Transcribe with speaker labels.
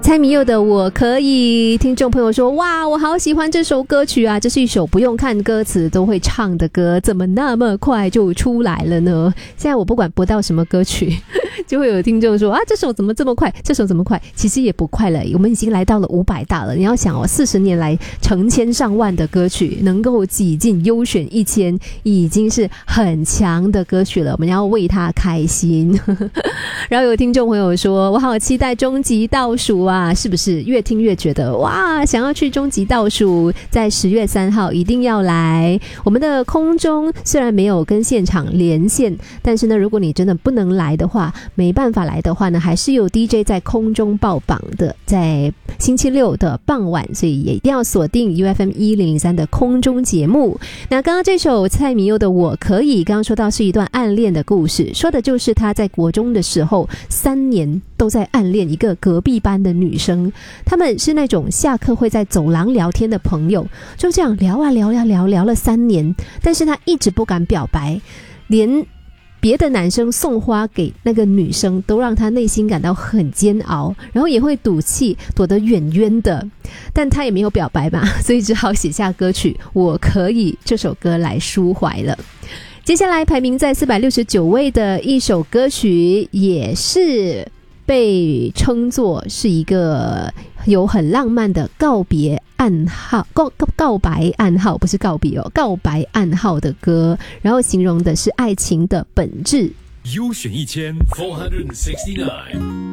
Speaker 1: 蔡明佑的《我可以》，听众朋友说，哇，我好喜欢这首歌曲啊！这是一首不用看歌词都会唱的歌，怎么那么快就出来了呢？现在我不管播到什么歌曲，就会有听众说啊，这首怎么这么快？这首怎么快？其实也不快了，我们已经来到了500大了。你要想哦，40年来成千上万的歌曲能够挤进优选1000，已经是很强的歌曲了，我们要为它开心。然后有听众朋友说，我好期待终极倒数啊，是不是越听越觉得哇，想要去终极倒数，在10月3号一定要来。我们的空中虽然没有跟现场连线，但是呢，如果你真的不能来的话，没办法来的话呢，还是有 DJ 在空中爆榜的，在星期六的傍晚，所以也一定要锁定 UFM1003 的空中节目。那刚刚这首蔡明佑的《我可以》，刚刚说到是一段暗恋的故事，说的就是他在国中的时候3年都在暗恋一个隔壁班的女生，他们是那种下课会在走廊聊天的朋友，就这样聊啊聊了3年，但是他一直不敢表白，连别的男生送花给那个女生都让他内心感到很煎熬，然后也会赌气躲得远远的，但他也没有表白嘛，所以只好写下歌曲《我可以》这首歌来抒怀了。接下来排名在469位的一首歌曲，也是被称作是一个有很浪漫的告别暗号，告白暗号，不是告别哦，告白暗号的歌，然后形容的是爱情的本质。
Speaker 2: 优选1469